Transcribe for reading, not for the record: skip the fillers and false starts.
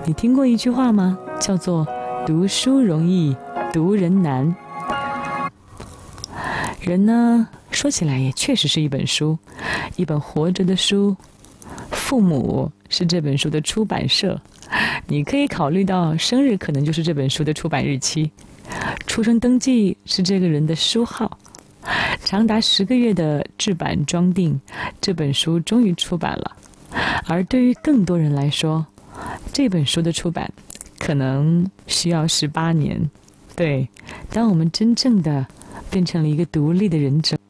你听过一句话吗？叫做读书容易，读人难。人呢，说起来也确实是一本书，一本活着的书。父母是这本书的出版社，你可以考虑到生日可能就是这本书的出版日期，出生登记是这个人的书号。长达10个月的制版装订，这本书终于出版了。而对于更多人来说，这本书的出版可能需要18年。对，当我们真正的变成了一个独立的人者，